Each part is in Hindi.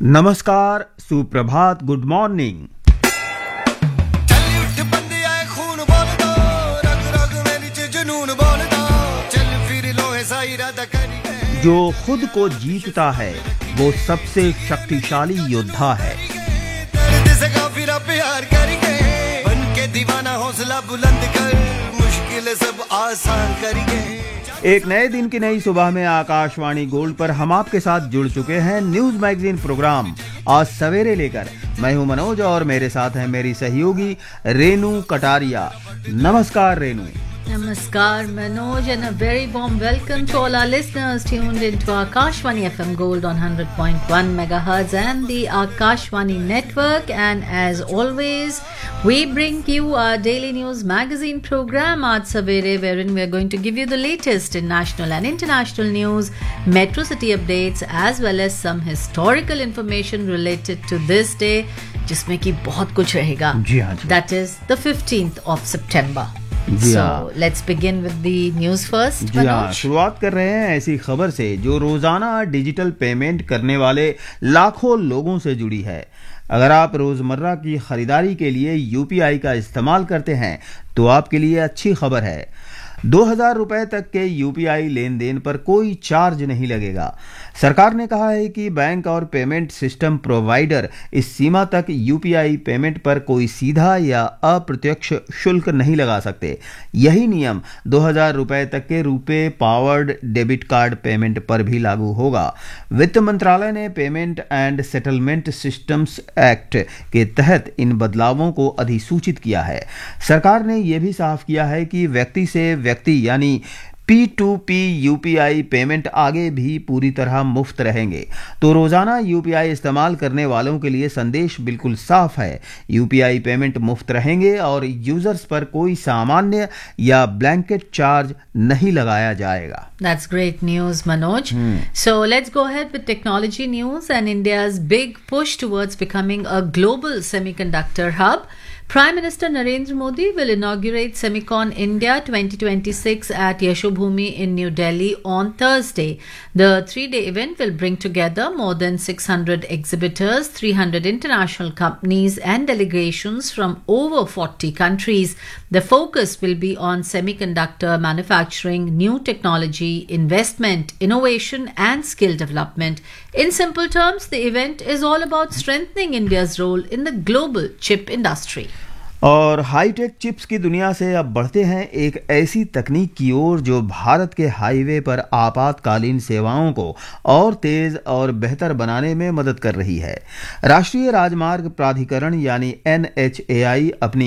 नमस्कार, सुप्रभात, गुड मॉर्निंग। जो खुद को जीतता है वो सबसे शक्तिशाली योद्धा है। एक नए दिन की नई सुबह में आकाशवाणी गोल्ड पर हम आपके साथ जुड़ चुके हैं न्यूज मैगजीन प्रोग्राम आज सवेरे लेकर। मैं हूं मनोज और मेरे साथ हैं मेरी सहयोगी रेनू कटारिया। नमस्कार Renu. Namaskar Manoj, and a very warm welcome to all our listeners tuned into Akashvani FM Gold on 100.1 megahertz and the Akashvani network. And as always, we bring you our daily news magazine program Aaj Savere, wherein we are going to give you the latest in national and international news, metro city updates, as well as some historical information related to this day, जिसमें कि बहुत कुछ रहेगा। जी हाँ जी। That is the 15th of September. So let's begin with the news first. जी हाँ, शुरुआत कर रहे हैं ऐसी खबर से जो रोजाना डिजिटल पेमेंट करने वाले लाखों लोगों से जुड़ी है। अगर आप रोजमर्रा की खरीदारी के लिए यूपीआई का इस्तेमाल करते हैं तो आपके लिए अच्छी खबर है। 2000 रुपए तक के यूपीआई लेन देन पर कोई चार्ज नहीं लगेगा। सरकार ने कहा है कि बैंक और पेमेंट सिस्टम प्रोवाइडर इस सीमा तक यूपीआई पेमेंट पर कोई सीधा या अप्रत्यक्ष शुल्क नहीं लगा सकते। यही नियम 2000 रुपए तक के रुपए पावर्ड डेबिट कार्ड पेमेंट पर भी लागू होगा। वित्त मंत्रालय ने payment and settlement systems act के तहत इन बदलावों को अधिसूचित किया है। सरकार ने यह भी साफ किया है कि व्यक्ति से व्यक्ति यानी P2P यूपीआई पेमेंट आगे भी पूरी तरह मुफ्त रहेंगे। तो रोजाना यूपीआई इस्तेमाल करने वालों के लिए संदेश बिल्कुल साफ है। यूपीआई पेमेंट मुफ्त रहेंगे और यूजर्स पर कोई सामान्य या ब्लैंकेट चार्ज नहीं लगाया जाएगा। That's great news, Manoj. So let's go ahead with technology news and India's big push towards becoming a global semiconductor hub. Prime Minister Narendra Modi will inaugurate Semicon India 2026 at Yashobhoomi in New Delhi on Thursday. The three-day event will bring together more than 600 exhibitors, 300 international companies and delegations from over 40 countries. The focus will be on semiconductor manufacturing, new technology, investment, innovation and skill development. In simple terms, the event is all about strengthening India's role in the global chip industry. और हाईटेक चिप्स की दुनिया से अब बढ़ते हैं एक ऐसी तकनीक की ओर जो भारत के हाईवे पर आपातकालीन सेवाओं को और तेज और बेहतर बनाने में मदद कर रही है। राष्ट्रीय राजमार्ग प्राधिकरण यानी NHAI अपनी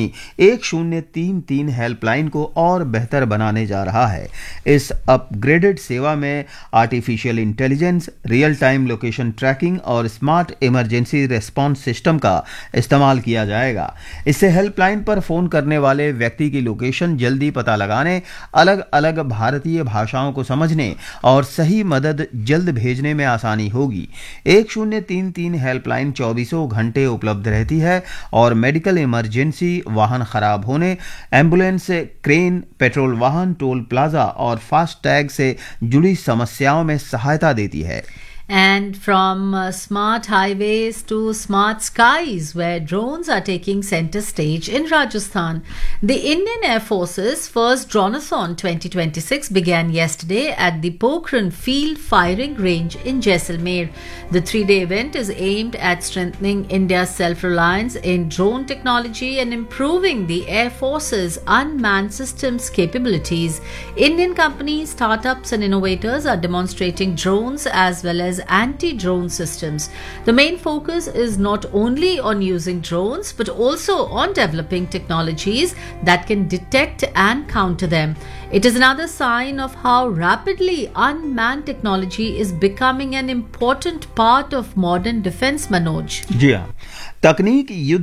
1033 हेल्पलाइन को और बेहतर बनाने जा रहा है। इस अपग्रेडेड सेवा में artificial intelligence, real time location tracking और स्मार्ट इमरजेंसी रेस्पॉन्स सिस्टम का इस्तेमाल किया जाएगा। इससे हेल्पलाइन पर फोन करने वाले व्यक्ति की लोकेशन जल्दी पता लगाने, अलग अलग भारतीय भाषाओं को समझने और सही मदद जल्द भेजने में आसानी होगी। 1033 हेल्पलाइन 24 घंटे उपलब्ध रहती है और मेडिकल इमरजेंसी, वाहन खराब होने, एम्बुलेंस, क्रेन, पेट्रोल वाहन, टोल प्लाजा और फास्ट टैग से जुड़ी समस्याओं में सहायता देती है। And from smart highways to smart skies, where drones are taking center stage in Rajasthan. The Indian Air Force's first Dronathon 2026 began yesterday at the Pokhran Field Firing Range in Jaisalmer. The three-day event is aimed at strengthening India's self-reliance in drone technology and improving the Air Force's unmanned systems capabilities. Indian companies, startups and innovators are demonstrating drones as well as anti-drone systems. The main focus is not only on using drones but also on developing technologies that can detect and counter them. It is another sign of how rapidly unmanned technology is becoming an important part of modern defense, Manoj. जी हाँ, तकनीक युद्ध